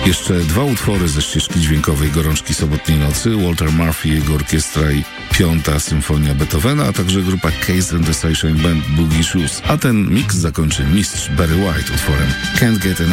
Jeszcze 2 utwory ze ścieżki dźwiękowej Gorączki sobotniej nocy, Walter Murphy, jego orkiestra i 5. symfonia Beethovena, a także grupa Case and the Sunshine Band Boogie Shoes. A ten miks zakończy mistrz Barry White utworem Can't Get Enough.